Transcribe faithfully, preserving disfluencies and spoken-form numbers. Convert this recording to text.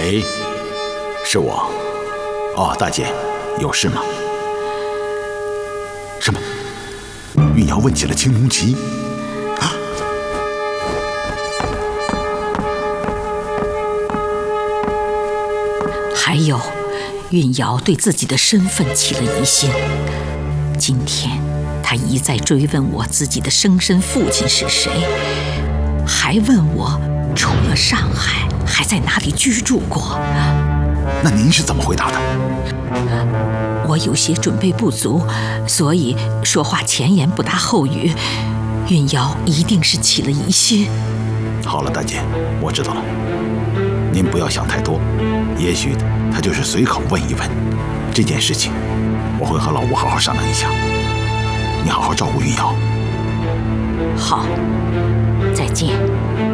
喂，是我。哦，大姐，有事吗？什么？运瑶问起了青铜旗？啊！ 还有，运瑶对自己的身份起了疑心。今天，她一再追问我自己的生身父亲是谁，还问我除了上海还在哪里居住过。 那您是怎么回答的？ 我有些准备不足，所以说话前言不搭后语。运瑶一定是起了疑心。 好了，大姐，我知道了。您不要想太多，也许他就是随口问一问。这件事情，我会和老吴好好商量一下。你好好照顾运瑶。 好，再见。